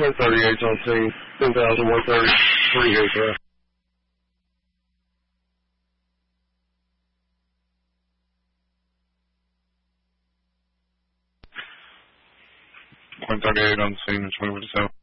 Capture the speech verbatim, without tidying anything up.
ten thirty-eight on scene. ten thousand one thirty-three aircraft. one thirty-eight on scene, twenty-one to seven.